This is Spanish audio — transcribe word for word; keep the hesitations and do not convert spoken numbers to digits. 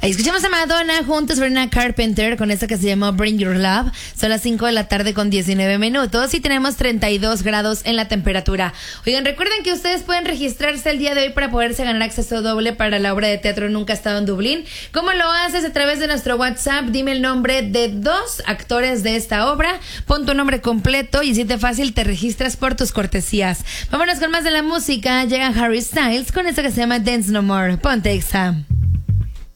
Escuchamos a Madonna junto a Sabrina Carpenter con esta que se llamó Bring Your Love. Son las cinco de la tarde con diecinueve minutos y tenemos treinta y dos grados en la temperatura. Oigan, recuerden que ustedes pueden registrarse el día de hoy para poderse ganar acceso doble para la obra de teatro Nunca he estado en Dublín. ¿Cómo lo haces? A través de nuestro WhatsApp. Dime el nombre de dos actores de esta obra, pon tu nombre completo y si te fácil te registras por tus cortesías. Vámonos con más de la música. Llega Harry Styles con esta que se llama Dance No More. Ponte Exa.